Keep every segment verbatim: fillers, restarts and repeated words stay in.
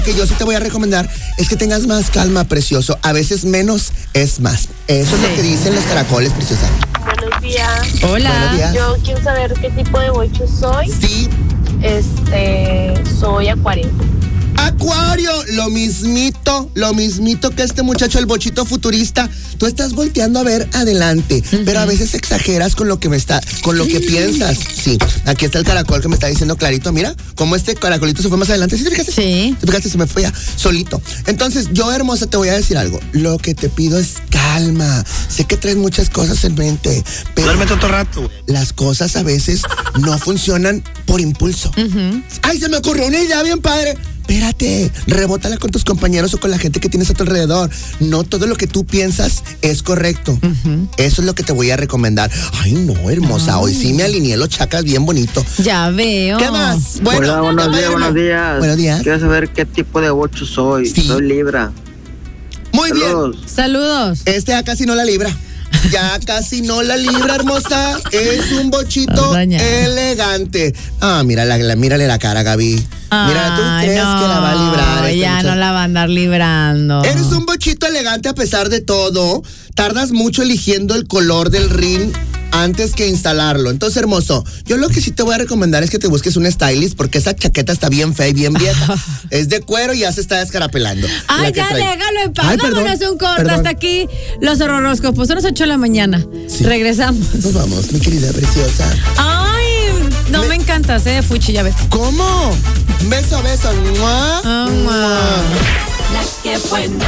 Que yo sí te voy a recomendar es que tengas más calma, precioso. A veces menos es más. Eso es lo que dicen los caracoles, preciosa. Buenos días. Hola. Buenos días. Yo quiero saber qué tipo de bocho soy. Sí. Este, soy acuario. Acuario, lo mismito, lo mismito que este muchacho, el bochito futurista. Tú estás volteando a ver adelante, uh-huh. pero a veces exageras con lo que me está, con lo que piensas. Sí, aquí está el caracol que me está diciendo clarito. Mira, cómo este caracolito se fue más adelante. ¿Sí te fijaste? Sí. ¿Te fijaste? Se me fue ya solito. Entonces, yo, hermosa, te voy a decir algo. Lo que te pido es calma. Sé que traes muchas cosas en mente, pero duérmete otro rato. Las cosas a veces no funcionan por impulso. Uh-huh. ¡Ay, se me ocurrió una idea bien padre! Espérate, rebótala con tus compañeros o con la gente que tienes a tu alrededor. No todo lo que tú piensas es correcto. Uh-huh. Eso es lo que te voy a recomendar. Ay, no, hermosa, Ay. hoy sí me alineé los chakras bien bonito. Ya veo. ¿Qué más? Bueno, Hola, buenos días, buenos días. Buenos días. Quiero saber qué tipo de bocho soy. Sí. Soy Libra. Muy Saludos. bien. Saludos. Este ya casi no la libra. Ya casi no la libra, hermosa. Es un bochito elegante. Ah, mírala, la, mírale la cara, Gaby. Ah, mira, ¿tú crees no, que la va a librar? Este ya muchacho? No la va a andar librando. Eres un bochito elegante a pesar de todo. Tardas mucho eligiendo el color del ring antes que instalarlo. Entonces, hermoso, yo lo que sí te voy a recomendar es que te busques un stylist porque esa chaqueta está bien fea y bien vieja. Es de cuero y ya se está descarapelando. Ay, ya déjalo en paz. Vámonos un corte. Hasta aquí los horóscopos. Son las ocho de la mañana. Sí. Regresamos. Nos vamos, mi querida preciosa. Ay, no me, me encantas, eh, Fuchi, ya ves. ¿Cómo? Beso, beso. ¡Mua! Oh, ¡mua! La que buena.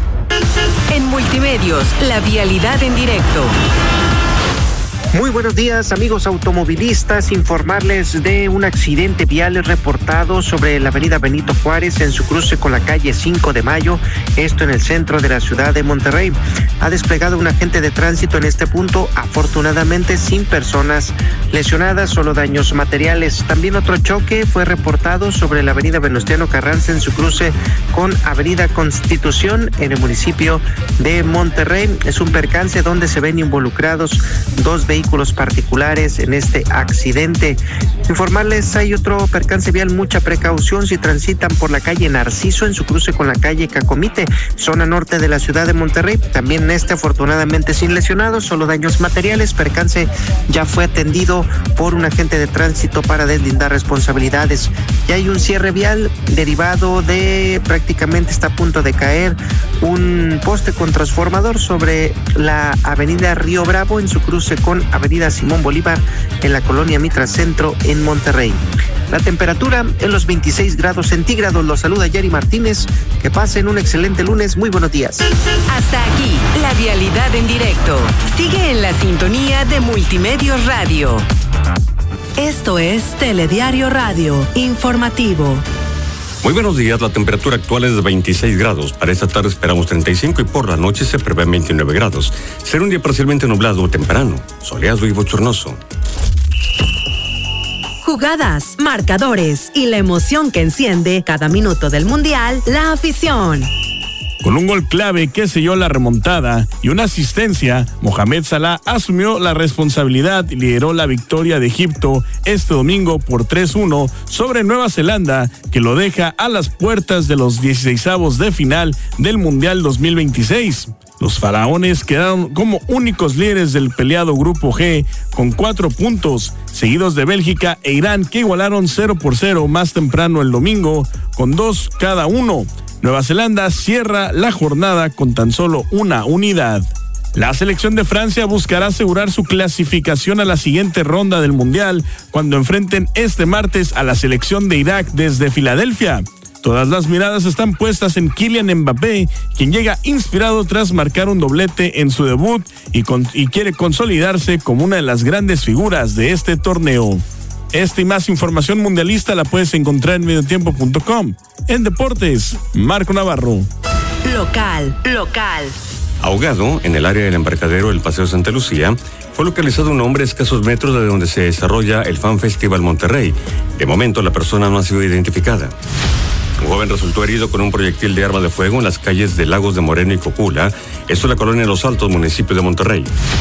En Multimedios, la vialidad en directo. Muy buenos días, amigos automovilistas. Informarles de un accidente vial reportado sobre la avenida Benito Juárez en su cruce con la calle cinco de mayo, esto en el centro de la ciudad de Monterrey. Ha desplegado un agente de tránsito en este punto, afortunadamente sin personas lesionadas, solo daños materiales. También otro choque fue reportado sobre la avenida Venustiano Carranza en su cruce con avenida Constitución en el municipio de Monterrey. Es un percance donde se ven involucrados dos vehículos vehículos particulares en este accidente. Informarles, hay otro percance vial, mucha precaución si transitan por la calle Narciso en su cruce con la calle Cacomite, zona norte de la ciudad de Monterrey. También este afortunadamente sin lesionados, solo daños materiales. Percance ya fue atendido por un agente de tránsito para deslindar responsabilidades. Ya hay un cierre vial derivado de prácticamente está a punto de caer un poste con transformador sobre la avenida Río Bravo en su cruce con avenida Simón Bolívar en la colonia Mitra Centro en Monterrey. La temperatura en los veintiséis grados centígrados. Los saluda Yari Martínez. Que pasen un excelente lunes. Muy buenos días. Hasta aquí, la vialidad en directo. Sigue en la sintonía de Multimedios Radio. Esto es Telediario Radio, informativo. Muy buenos días, la temperatura actual es de veintiséis grados. Para esta tarde esperamos treinta y cinco y por la noche se prevé veintinueve grados. Será un día parcialmente nublado temprano, soleado y bochornoso. Jugadas, marcadores y la emoción que enciende cada minuto del Mundial, la afición. Con un gol clave que selló la remontada y una asistencia, Mohamed Salah asumió la responsabilidad y lideró la victoria de Egipto este domingo por tres uno sobre Nueva Zelanda, que lo deja a las puertas de los dieciseisavos de final del Mundial dos mil veintiséis. Los faraones quedaron como únicos líderes del peleado Grupo G con cuatro puntos, seguidos de Bélgica e Irán, que igualaron cero por cero más temprano el domingo con dos cada uno. Nueva Zelanda cierra la jornada con tan solo una unidad. La selección de Francia buscará asegurar su clasificación a la siguiente ronda del Mundial cuando enfrenten este martes a la selección de Irak desde Filadelfia. Todas las miradas están puestas en Kylian Mbappé, quien llega inspirado tras marcar un doblete en su debut y, con, y quiere consolidarse como una de las grandes figuras de este torneo. Esta y más información mundialista la puedes encontrar en mediotiempo punto com. En deportes, Marco Navarro. Local, local. Ahogado en el área del embarcadero del Paseo Santa Lucía, fue localizado un hombre a escasos metros de donde se desarrolla el Fan Festival Monterrey. De momento, la persona no ha sido identificada. Un joven resultó herido con un proyectil de arma de fuego en las calles de Lagos de Moreno y Copula, esto es la colonia Los Altos, municipio de Monterrey.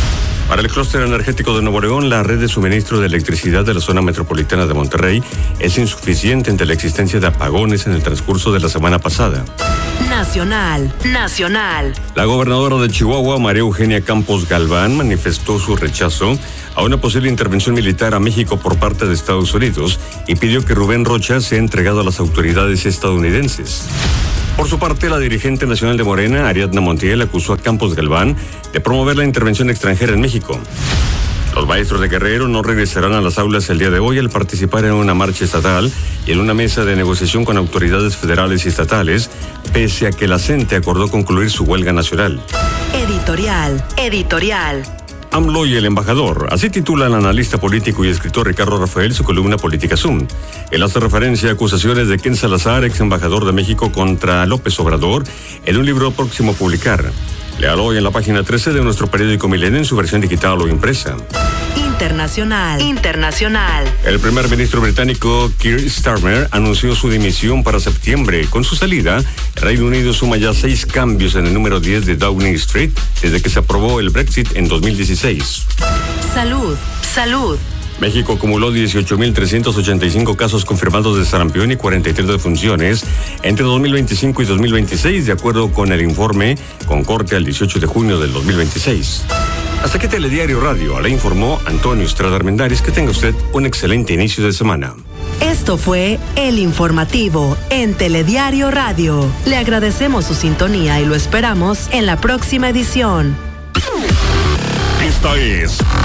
Para el clúster energético de Nuevo León, la red de suministro de electricidad de la zona metropolitana de Monterrey es insuficiente ante la existencia de apagones en el transcurso de la semana pasada. Nacional, nacional. La gobernadora de Chihuahua, María Eugenia Campos Galván, manifestó su rechazo a una posible intervención militar a México por parte de Estados Unidos y pidió que Rubén Rocha sea entregado a las autoridades estadounidenses. Por su parte, la dirigente nacional de Morena, Ariadna Montiel, acusó a Campos Galván de promover la intervención extranjera en México. Los maestros de Guerrero no regresarán a las aulas el día de hoy al participar en una marcha estatal y en una mesa de negociación con autoridades federales y estatales, pese a que la CENTE acordó concluir su huelga nacional. Editorial, editorial. AMLO y el embajador, así titula el analista político y escritor Ricardo Rafael su columna Política Zoom. Él hace referencia a acusaciones de Ken Salazar, ex embajador de México, contra López Obrador, en un libro próximo a publicar. Léalo hoy en la página trece de nuestro periódico Milenio en su versión digital o impresa. Internacional, internacional. El primer ministro británico Keir Starmer anunció su dimisión para septiembre. Con su salida, el Reino Unido suma ya seis cambios en el número diez de Downing Street desde que se aprobó el Brexit en dos mil dieciséis. Salud, salud. México acumuló dieciocho mil trescientos ochenta y cinco casos confirmados de sarampión y cuarenta y tres defunciones entre dos mil veinticinco y dos mil veintiséis, de acuerdo con el informe con corte al dieciocho de junio del dos mil veintiséis. Hasta aquí Telediario Radio, le informó Antonio Estrada Armendáriz. Que tenga usted un excelente inicio de semana. Esto fue El Informativo en Telediario Radio. Le agradecemos su sintonía y lo esperamos en la próxima edición. Esta es